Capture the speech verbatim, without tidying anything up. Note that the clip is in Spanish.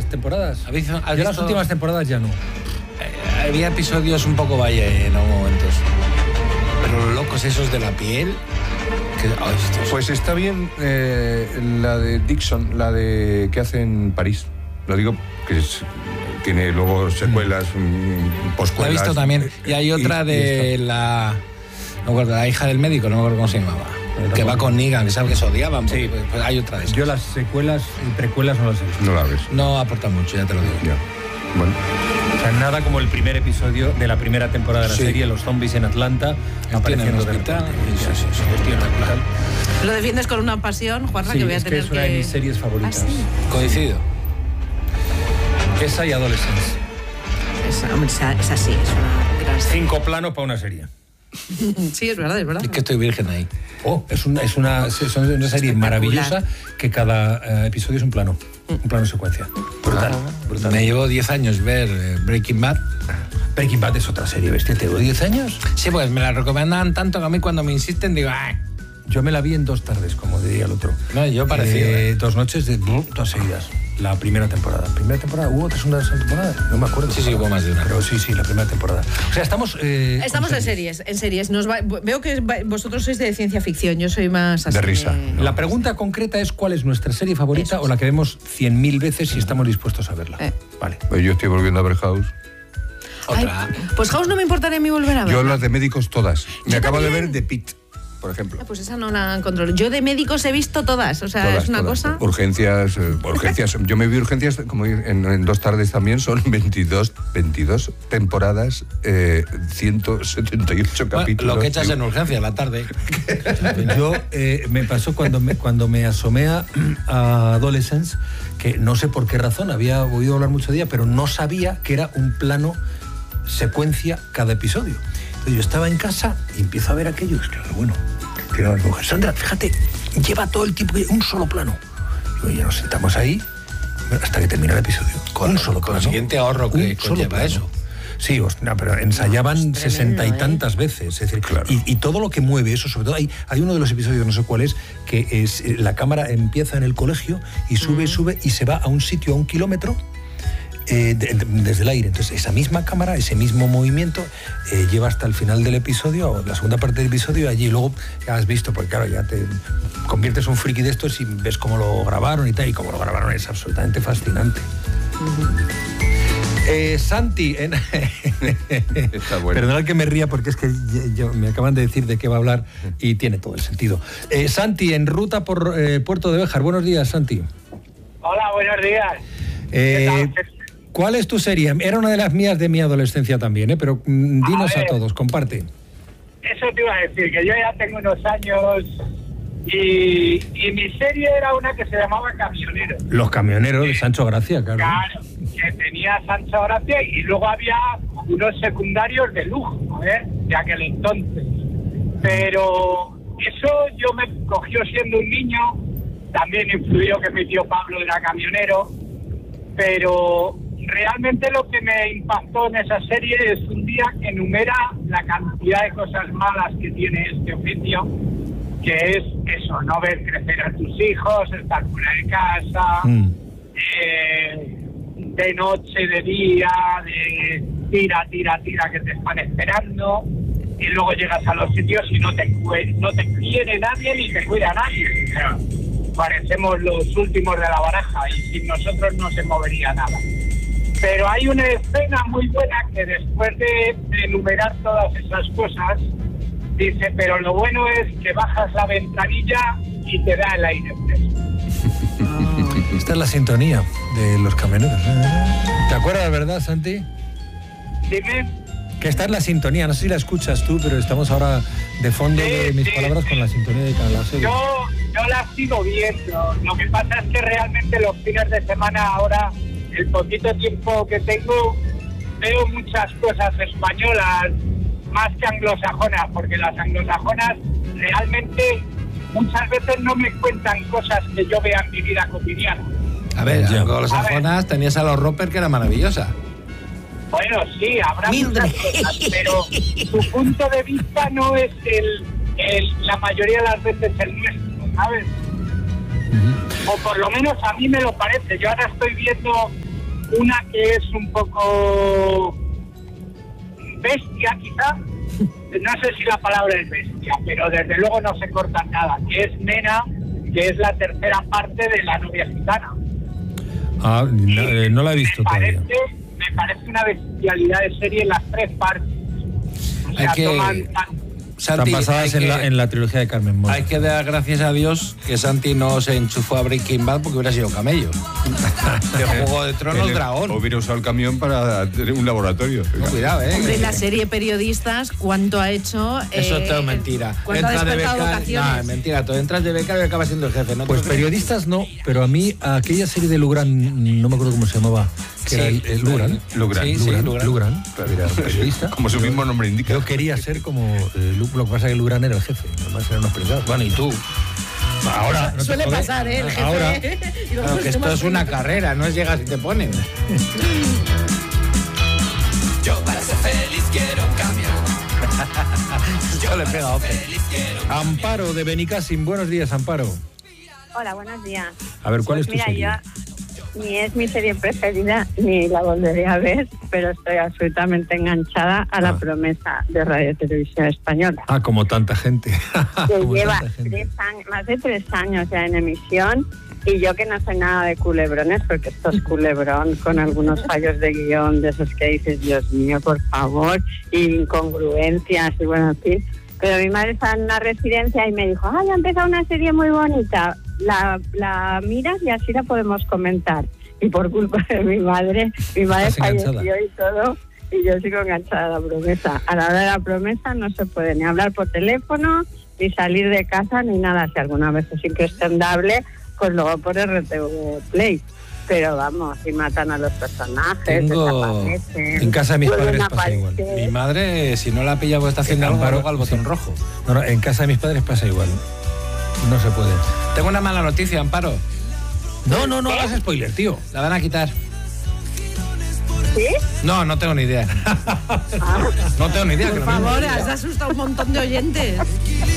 últimas temporadas. ¿Has visto, has Yo visto? las últimas temporadas ya no. Eh, había episodios un poco valle en algunos momentos. Pero los locos esos de la piel... Que, ay, estos- Pues está bien eh, la de Dixon, la de que hace en París. Lo digo que es, tiene luego secuelas, mm, la poscuelas. he visto también. Y hay otra y de esta. la... No me acuerdo, la hija del médico, no me acuerdo cómo se llamaba. Que va con Negan, que sabe que se odiaban. Sí. Pues, pues hay otra de esas. Yo las secuelas y precuelas no las he visto. No la ves. No aporta mucho, ya te lo digo. Ya. Bueno, O sea, nada como el primer episodio de la primera temporada de la Sí. serie, los zombies en Atlanta, El tío en el apareciendo de hospital. repente. Sí, sí, sí, El tío en el hospital. Lo defiendes con una pasión, Juanra, Sí, que voy a es que tener es una de mis series favoritas. ¿Ah, sí? Coincido. Esa y Adolescence. Es, hombre, esa, esa sí, es una gran serie. Cinco planos para una serie. Sí, es verdad, es verdad. Es que estoy virgen ahí. Oh, es una, es una, es una serie Espectacular. maravillosa que cada eh, episodio es un plano, un plano secuencia. Brutal, brutal. Me llevó diez años ver eh, Breaking Bad. Breaking Bad es otra serie, bestia. ¿Te llevo diez años? Sí, pues me la recomendaban tanto que a mí cuando me insisten digo, ¡ay! Yo me la vi en dos tardes, como diría el otro. No, yo parecido, Eh, ¿eh? Dos noches de todas seguidas. La primera temporada. ¿Primera temporada? ¿Hubo otra segunda temporada? No me acuerdo. Sí, sí, hubo más de una. Pero sí, sí, la primera temporada. O sea, estamos... eh, Estamos con en series, en series. Nos va- veo que va- vosotros sois de ciencia ficción, yo soy más así De risa. La pregunta concreta es ¿cuál es nuestra serie favorita o la que vemos cien mil veces y estamos dispuestos a verla? Eh. Vale. pues yo estoy volviendo a ver House. Ay, Otra. pues House no me importaría a mí volver a ver. Yo las de médicos todas. Me Yo acabo también. de ver The Pitt, por ejemplo. Pues esa no la controlo. Yo de médicos he visto todas, o sea, Todas, es una todas. cosa... Urgencias, eh, urgencias. Yo me vi urgencias como en, en dos tardes también, son veintidós, veintidós temporadas, eh, ciento setenta y ocho Bueno, capítulos. lo que echas en urgencia la tarde. Yo eh, me pasó cuando me, cuando me asomé a, a Adolescence, que no sé por qué razón, había oído hablar mucho de ella, pero no sabía que era un plano secuencia cada episodio. Entonces yo estaba en casa y empiezo a ver aquello, y claro, bueno, que no, no, Sandra, fíjate, lleva todo el tiempo un solo plano. Y ya nos sentamos ahí hasta que termina el episodio. Con un solo plano. Consiguiente ahorro que Un solo conlleva plano. eso. Sí, hostia, pero ensayaban No, es tremendo, sesenta y ¿eh? tantas veces. Es decir, Claro. y, y todo lo que mueve eso, sobre todo, hay, hay uno de los episodios, no sé cuál es, que es eh, la cámara empieza en el colegio y sube, sube y se va a un sitio a un kilómetro eh, de- de- desde el aire. Entonces, esa misma cámara, ese mismo movimiento, eh, lleva hasta el final del episodio, o la segunda parte del episodio, allí. Y luego ya has visto, porque claro, ya te conviertes en un friki de estos y ves cómo lo grabaron y tal, y cómo lo grabaron es absolutamente fascinante. Eh, Santi, en... Está bueno. perdonad que me ría porque es que yo- yo- me acaban de decir de qué va a hablar y tiene todo el sentido. Eh, Santi, en ruta por eh, Puerto de Béjar. Buenos días, Santi. Hola, buenos días. Eh, ¿Qué tal? ¿Cuál es tu serie? Era una de las mías de mi adolescencia también, ¿eh? Pero mm, dinos A a, ver. todos, comparte. Eso te iba a decir, que yo ya tengo unos años y, y mi serie era una que se llamaba Camionero. Los camioneros de Sancho Gracia, claro. Claro, que tenía Sancho Gracia y luego había unos secundarios de lujo, ¿eh? De aquel entonces. Pero eso yo me cogió siendo un niño, también influyó que mi tío Pablo era camionero, pero realmente lo que me impactó en esa serie es un día que enumera la cantidad de cosas malas que tiene este oficio, que es eso, no ver crecer a tus hijos, estar fuera de casa, Mm. eh, de noche, de día, de tira, tira, tira que te están esperando, y luego llegas a los sitios y no te, cue- no te quiere nadie ni te cuida nadie. O sea, parecemos los últimos de la baraja y sin nosotros no se movería nada. Pero hay una escena muy buena que después de, de enumerar todas esas cosas, dice, pero lo bueno es que bajas la ventanilla y te da el aire fresco. Esta es la sintonía de los camioneros. ¿Te acuerdas, verdad, Santi? Dime. Que esta es la sintonía, no sé si la escuchas tú, pero estamos ahora de fondo Sí, de mis sí, palabras sí. con la sintonía de la serie. Yo, yo la sigo viendo. Lo que pasa es que realmente los fines de semana ahora, el poquito tiempo que tengo, veo muchas cosas españolas más que anglosajonas, porque las anglosajonas realmente muchas veces no me cuentan cosas que yo vea en mi vida cotidiana. A ver, Ya. con los A ver. sajonas tenías a los Roper, que era maravillosa. Bueno, sí, habrá Mildred. muchas cosas, pero su punto de vista no es el, el la mayoría de las veces el nuestro, ¿sabes? O por lo menos a mí me lo parece. Yo ahora estoy viendo una que es un poco bestia, quizá. No sé si la palabra es bestia, pero desde luego no se corta nada, que es Nena, que es la tercera parte de La novia gitana. Ah, no, eh, no la he visto me todavía. parece, me parece una bestialidad de serie en las tres partes. O sea, Hay que- toman tan- Santi, Están basadas hay en, que- la, en la trilogía de Carmen Mola. Hay que dar gracias a Dios que Santi no se enchufó a Breaking Bad porque hubiera sido camello. De Juego de Tronos, Él dragón. Hubiera usado el camión para tener un laboratorio. No, cuidado, ¿eh? Hombre, la serie Periodistas, ¿cuánto ha hecho? Eso eh, es todo mentira. ¿Cuánto ha Entras de despertado becario. vocaciones? No, es mentira. Tú entras de becario y acabas siendo el jefe. ¿No? Pues ¿Tú crees? periodistas no, pero a mí aquella serie de Lugran, no me acuerdo cómo se llamaba, que Sí, era el, el Lugran. Lugran. Sí, sí, Lugran, Lugran. Lugran, era un periodista. Como su mismo nombre indica. Yo quería ser como eh, Lu- lo que pasa es que Lugran era el jefe, además eran unos pringados. Bueno, ¿y tú? Ahora no te Suele jodes. pasar, ¿eh? El jefe. Ahora, Y luego Claro, que los esto demás- es una carrera, no es llegas y te ponen. Yo para ser feliz quiero cambiar. Yo le pega a otro. Amparo de Benicassim, buenos días, Amparo. Hola, buenos días. A ver, ¿cuál Pues es tu mira, serie? yo ni es mi serie preferida ni la volveré a ver, pero estoy absolutamente enganchada a La Ah. Promesa de Radio Televisión Española, Ah, como tanta gente. que Como lleva tanta gente. tres años, más de tres años ya en emisión, y yo que no sé nada de culebrones, porque esto es culebrón con algunos fallos de guión de esos que dices, Dios mío, por favor, y incongruencias y bueno, en fin. Pero mi madre está en una residencia y me dijo, ay, ha empezado una serie muy bonita, la, la miras y así la podemos comentar. Y por culpa de mi madre, mi madre Estás enganchada. falleció y todo, y yo sigo enganchada a La Promesa. A la hora de La Promesa no se puede ni hablar por teléfono, ni salir de casa, ni nada. Si alguna vez es incuestionable, pues luego por R T V Play. Pero vamos, y matan a los personajes, Tengo- desaparecen, En casa de mis vuelven padres a pasa igual. aparecer. Mi madre, si no la pilla porque está haciendo algo, Amparo, luego al botón sí. rojo. No, no, en casa de mis padres pasa igual. No se puede. Tengo una mala noticia, Amparo. No, no, no hagas spoiler, tío. La van a quitar. ¿Sí? No, no tengo ni idea. Ah. No tengo ni idea. que Por lo mismo. favor, has asustado a un montón de oyentes.